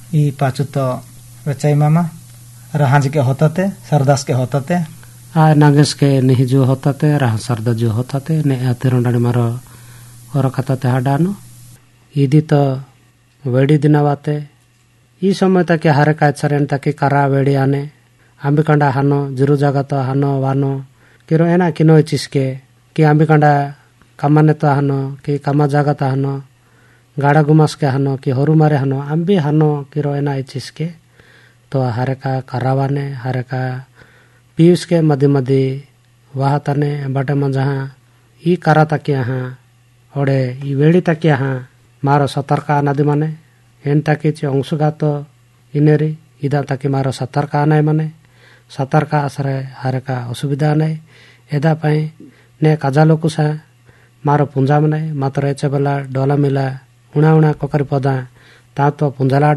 ई पाचु तो रचाई मामा रहाज के होताते सरदास के होताते आ नागेश के नहीं जो होताते रहा सरदा जो होताते ने आतेरोंडानी मारो और कताते हाडानो इदी तो वेड़ी दिनावाते ई समय तक हारे कायचरेन तक करा वेड़ी आने आंबिकांडा हानो जिरु जगत हानो वानो किरो एना किनो चिसके कि आंबिकांडा कामाने तो हानो कि कामा जगत हानो गाड़ा गुमास के हानो कि होरु मारे हानो आंबी हानो किरो एना चिसके तो हारे का करावाने हारे का पीयूष के मधी मधी वहा तने बटे मन जहाँ ई करा तक यहाँ ओडे ई वेड़ी तक यहाँ मारो सतर्का नदी माने एन ताकि अंशुगा तो इनेरी इदा ताकि मारो सतर्का आनाय माने सतर्का आसरे हारे का असुविधा नहीं एदा पाई ने काजालो कुसा मारो पुंजा मनाय मात्र एचे बेला डोला मिला उणा उणा कोकरी पदा ता तो पुंजाला